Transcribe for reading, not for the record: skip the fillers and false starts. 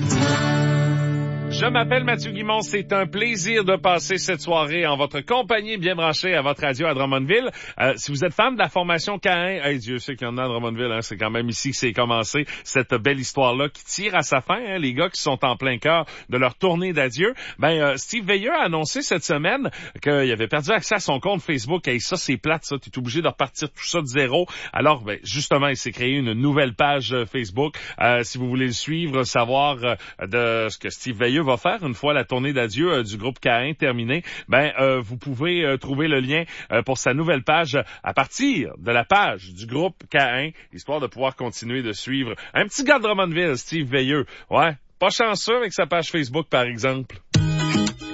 Je m'appelle Mathieu Guimond, c'est un plaisir de passer cette soirée en votre compagnie bien branchée à votre radio à Drummondville. Si vous êtes fan de la formation Caïn, Dieu sait qu'il y en a à Drummondville, c'est quand même ici que c'est commencé, cette belle histoire-là qui tire à sa fin, les gars qui sont en plein cœur de leur tournée d'adieu. Steve Veilleux a annoncé cette semaine qu'il avait perdu accès à son compte Facebook. Et ça, c'est plate, ça, t'es obligé de repartir tout ça de zéro. Alors, justement, il s'est créé une nouvelle page Facebook. Si vous voulez le suivre, savoir de ce que Steve Veilleux va faire une fois la tournée d'adieu du groupe Caïn terminée, vous pouvez trouver le lien pour sa nouvelle page à partir de la page du groupe Caïn, histoire de pouvoir continuer de suivre un petit gars de Drummondville, Steve Veilleux. Ouais, pas chanceux avec sa page Facebook, par exemple.